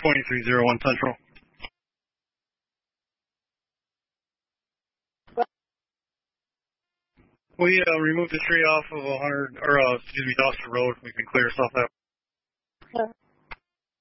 2301 Central. We removed the tree off of Dawson Road. We can clear stuff out.